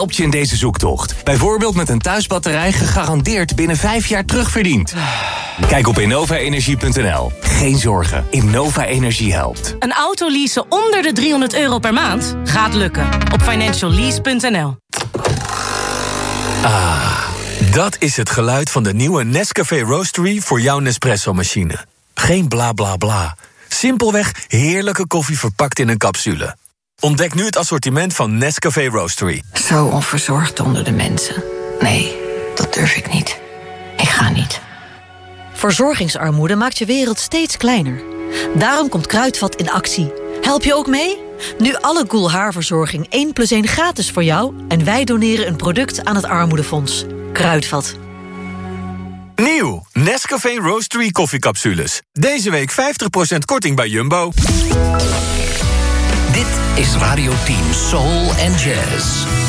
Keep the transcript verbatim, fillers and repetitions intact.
helpt je in deze zoektocht. Bijvoorbeeld met een thuisbatterij gegarandeerd binnen vijf jaar terugverdiend. Kijk op innova energie punt n l. Geen zorgen, Innova Energie helpt. Een auto leasen onder de driehonderd euro per maand? Gaat lukken. Op financial lease punt n l. Ah, dat is het geluid van de nieuwe Nescafé Roastery voor jouw Nespresso-machine. Geen bla bla bla. Simpelweg heerlijke koffie verpakt in een capsule. Ontdek nu het assortiment van Nescafé Roastery. Zo onverzorgd onder de mensen. Nee, dat durf ik niet. Ik ga niet. Verzorgingsarmoede maakt je wereld steeds kleiner. Daarom komt Kruidvat in actie. Help je ook mee? Nu alle Goel haarverzorging één plus één gratis voor jou... en wij doneren een product aan het Armoedefonds. Kruidvat. Nieuw, Nescafé Roastery koffiecapsules. Deze week vijftig procent korting bij Jumbo. Dit is Radio tien Soul and Jazz.